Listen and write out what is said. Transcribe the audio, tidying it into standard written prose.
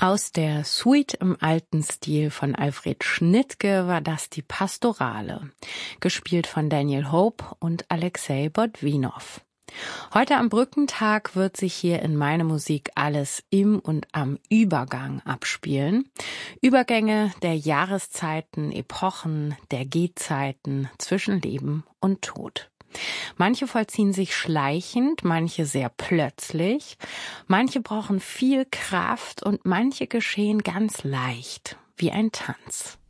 Aus der Suite im alten Stil von Alfred Schnittke war das die Pastorale, gespielt von Daniel Hope und Alexei Botwinow. Heute am Brückentag wird sich hier in Meine Musik alles im und am Übergang abspielen. Übergänge der Jahreszeiten, Epochen, der Gehzeiten zwischen Leben und Tod. Manche vollziehen sich schleichend, manche sehr plötzlich, manche brauchen viel Kraft und manche geschehen ganz leicht, wie ein Tanz.